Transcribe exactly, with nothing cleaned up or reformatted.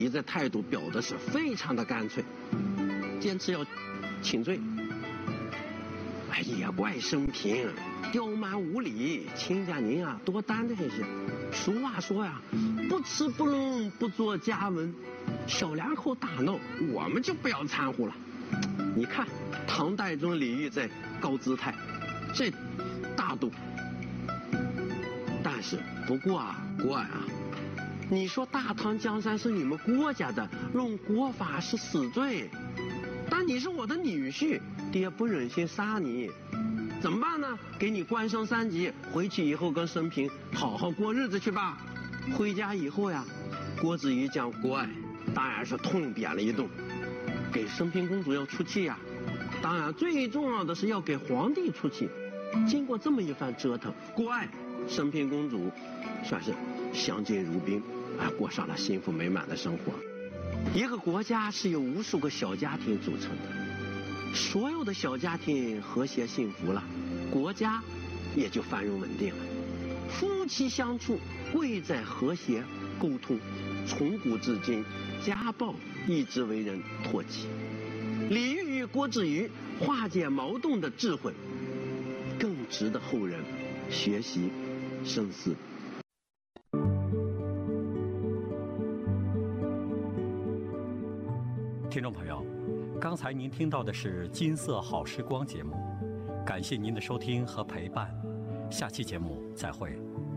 你这态度表的是非常的干脆，坚持要请罪。哎，也怪生平刁蛮无理，亲家您啊多担待一些。俗话说呀，不吃不能不做家文，小两口打闹，我们就不要掺和了。你看唐代宗李煜在高姿态，这大度。但是不过啊，国爱啊，你说大唐江山是你们国家的，论国法是死罪，但你是我的女婿，爹不忍心杀你，怎么办呢？给你官升三级，回去以后跟生平好好过日子去吧。回家以后呀，郭子仪将国爱当然是痛扁了一顿，给生平公主要出气呀。当然最重要的是要给皇帝出气。经过这么一番折腾，国爱、生平公主算是相敬如宾啊，过上了幸福美满的生活。一个国家是由无数个小家庭组成的，所有的小家庭和谐幸福了，国家也就繁荣稳定了。夫妻相处贵在和谐沟通，从古至今，家暴一直为人唾弃。李煜与郭子仪化解矛盾的智慧，更值得后人学习深思。 听众朋友，刚才您听到的是金色好时光节目，感谢您的收听和陪伴，下期节目再会。